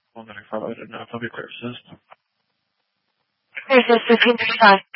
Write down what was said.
Wondering if I would know public services. Services 1535.